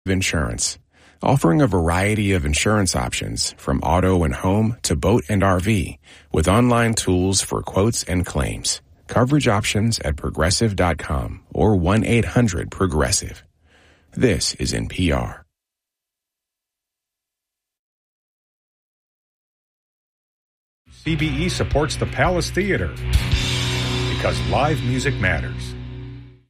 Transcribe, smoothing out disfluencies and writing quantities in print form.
Insurance, offering a variety of insurance options from auto and home to boat and RV, with online tools for quotes and claims. Coverage options at Progressive.com or 1-800-PROGRESSIVE. This is NPR. CBE supports the Palace Theater because live music matters.